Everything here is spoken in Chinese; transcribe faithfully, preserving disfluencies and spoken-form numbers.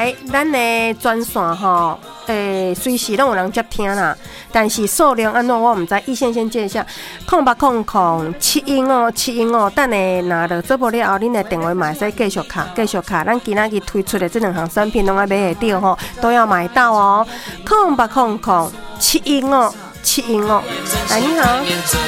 来，咱的专线吼，诶，随时拢有人接听啦。但是数量安怎我唔知，一线先接一下，空八空空七英哦，七英哦。等下拿到做无了后，恁的电话嘛会使继续卡，继续卡。咱今仔日推出的这两项产品，拢要买得到吼，都要买到哦。空八空空七英哦，七英哦。哎，你好。